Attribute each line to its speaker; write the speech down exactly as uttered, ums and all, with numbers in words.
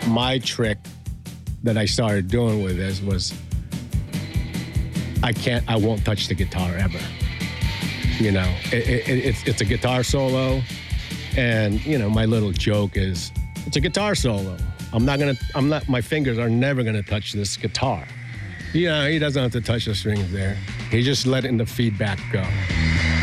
Speaker 1: my trick that I started doing with this was I can't, I won't touch the guitar ever. You know, it, it, it's it's a guitar solo, and you know, my little joke is it's a guitar solo. I'm not gonna, I'm not, my fingers are never gonna touch this guitar. You know, he doesn't have to touch the strings there. He's just letting the feedback go.